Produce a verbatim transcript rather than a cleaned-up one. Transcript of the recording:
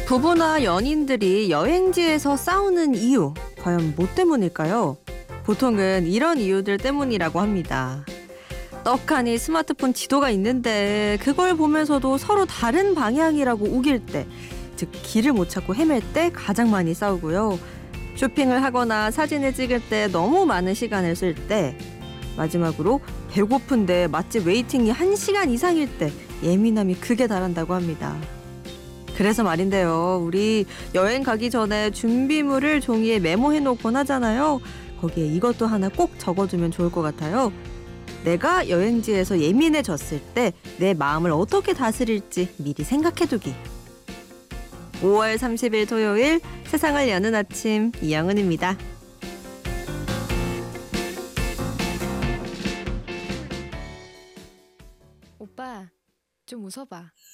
부부나 연인들이 여행지에서 싸우는 이유, 과연 뭐 때문일까요? 보통은 이런 이유들 때문이라고 합니다. 떡하니 스마트폰 지도가 있는데 그걸 보면서도 서로 다른 방향이라고 우길 때, 즉 길을 못 찾고 헤맬 때 가장 많이 싸우고요. 쇼핑을 하거나 사진을 찍을 때 너무 많은 시간을 쓸 때, 마지막으로 배고픈데 맛집 웨이팅이 한 시간 이상일 때 예민함이 극에 달한다고 합니다. 그래서 말인데요, 우리 여행 가기 전에 준비물을 종이에 메모해놓곤 하잖아요. 거기에 이것도 하나 꼭 적어두면 좋을 것 같아요. 내가 여행지에서 예민해졌을 때 내 마음을 어떻게 다스릴지 미리 생각해두기. 오월 삼십일 토요일, 세상을 여는 아침, 이영은입니다. 오빠, 좀 웃어봐.